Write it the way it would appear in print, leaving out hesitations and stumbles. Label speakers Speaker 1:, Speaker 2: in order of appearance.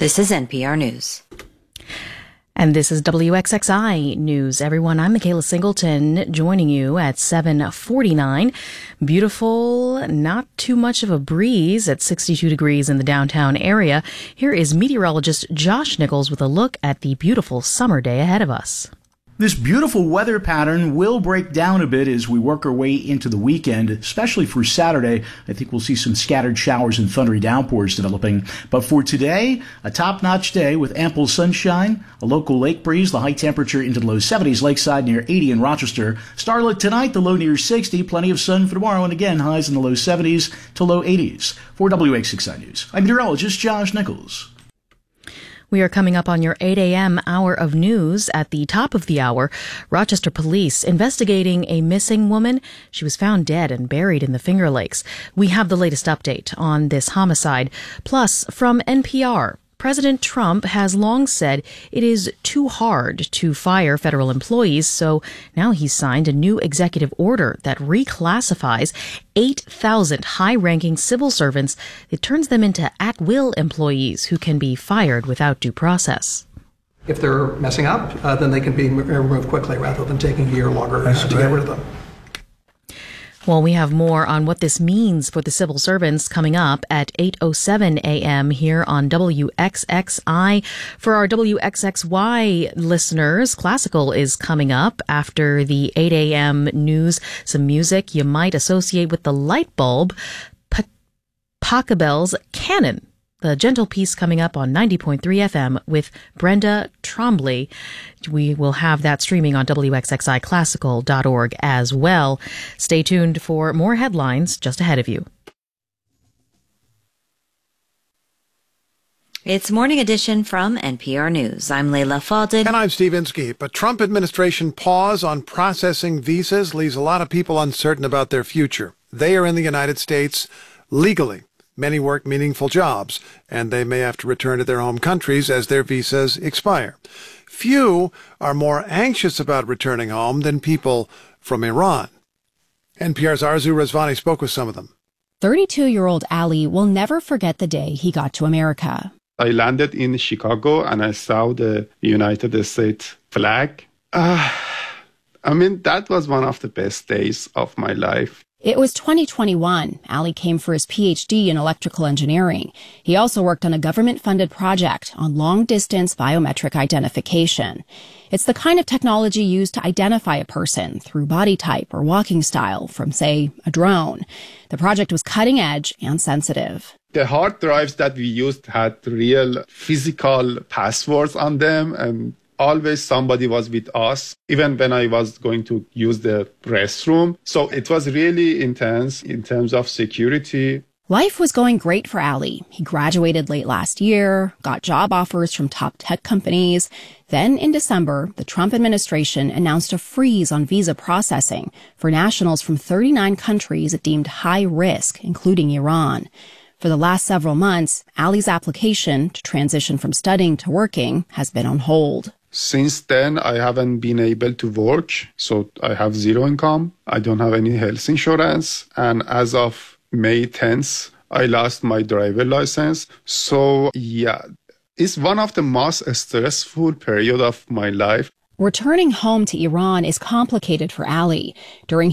Speaker 1: This is NPR News.
Speaker 2: And this is WXXI News. Everyone, I'm Michaela Singleton, joining you at 7:49. Beautiful, not too much of a breeze at 62 degrees in the downtown area. Here is meteorologist Josh Nichols with a look at the beautiful summer day ahead of us.
Speaker 3: This beautiful weather pattern will break down a bit as we work our way into the weekend, especially for Saturday. I think we'll see some scattered showers and thundery downpours developing. But for today, a top-notch day with ample sunshine, a local lake breeze, the high temperature into the low 70s, lakeside near 80 in Rochester. Starlit tonight, the low near 60, plenty of sun for tomorrow, and again, highs in the low 70s to low 80s. For WXXI News, I'm meteorologist Josh Nichols.
Speaker 2: We are coming up on your 8 a.m. hour of news. At the top of the hour, Rochester police investigating a missing woman. She was found dead and buried in the Finger Lakes. We have the latest update on this homicide. Plus, from NPR, President Trump has long said it is too hard to fire federal employees, so now he's signed a new executive order that reclassifies 8,000 high-ranking civil servants. It turns them into at-will employees who can be fired without due process.
Speaker 4: If they're messing up, then they can be removed quickly rather than taking a year longer to get rid of them.
Speaker 2: Well, we have more on what this means for the civil servants coming up at 8:07 a.m. here on WXXI. For our WXXY listeners, Classical is coming up after the 8 a.m. news. Some music you might associate with the light bulb, Pachelbel's Canon. The gentle piece coming up on 90.3 FM with Brenda Trombley. We will have that streaming on WXXIClassical.org as well. Stay tuned for more headlines just ahead of you.
Speaker 1: It's Morning Edition from NPR News. I'm Leila Fadel.
Speaker 5: And I'm Steve Inskeep. A Trump administration pause on processing visas leaves a lot of people uncertain about their future. They are in the United States legally. Many work meaningful jobs, and they may have to return to their home countries as their visas expire. Few are more anxious about returning home than people from Iran. NPR's Arzu Rezvani spoke with some of them.
Speaker 6: 32-year-old Ali will never forget the day he got to America.
Speaker 7: I landed in Chicago and I saw the United States flag. That was one of the best days of my life.
Speaker 6: It was 2021. Ali came for his PhD in electrical engineering. He also worked on a government-funded project on long-distance biometric identification. It's the kind of technology used to identify a person through body type or walking style from, say, a drone. The project was cutting-edge and sensitive.
Speaker 7: The hard drives that we used had real physical passwords on them, and always somebody was with us, even when I was going to use the restroom. So it was really intense in terms of security.
Speaker 6: Life was going great for Ali. He graduated late last year, got job offers from top tech companies. Then in December, the Trump administration announced a freeze on visa processing for nationals from 39 countries it deemed high risk, including Iran. For the last several months, Ali's application to transition from studying to working has been on hold.
Speaker 7: Since then, I haven't been able to work, so I have zero income. I don't have any health insurance. And as of May 10th, I lost my driver license. So, it's one of the most stressful period of my life.
Speaker 6: Returning home to Iran is complicated for Ali. During